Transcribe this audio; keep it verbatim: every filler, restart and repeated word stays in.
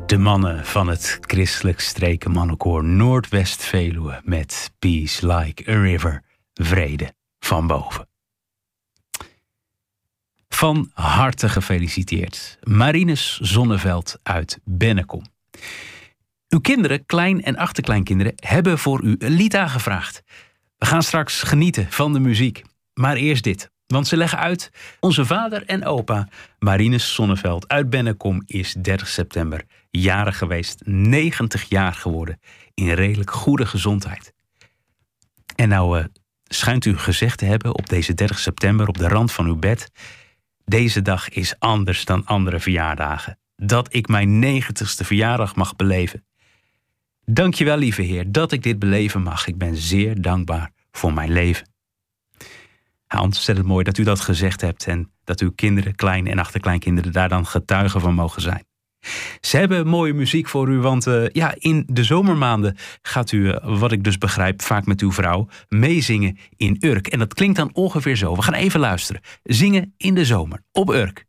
De mannen van het christelijk strekenmannenkoor Noordwest-Veluwe met Peace Like a River, vrede van boven. Van harte gefeliciteerd, Marinus Zonneveld uit Bennekom. Uw kinderen, klein- en achterkleinkinderen, hebben voor u een lied aangevraagd. We gaan straks genieten van de muziek. Maar eerst dit, want ze leggen uit: onze vader en opa, Marinus Zonneveld uit Bennekom, is dertig september jarig geweest, negentig jaar geworden, in redelijk goede gezondheid. En nou uh, schijnt u gezegd te hebben op deze dertig september op de rand van uw bed: deze dag is anders dan andere verjaardagen. Dat ik mijn negentigste verjaardag mag beleven. Dank je wel, lieve Heer, dat ik dit beleven mag. Ik ben zeer dankbaar voor mijn leven. Ja, ontzettend mooi dat u dat gezegd hebt en dat uw kinderen, klein- en achterkleinkinderen, daar dan getuigen van mogen zijn. Ze hebben mooie muziek voor u, want uh, ja, in de zomermaanden gaat u, uh, wat ik dus begrijp, vaak met uw vrouw meezingen in Urk. En dat klinkt dan ongeveer zo. We gaan even luisteren. Zingen in de zomer op Urk.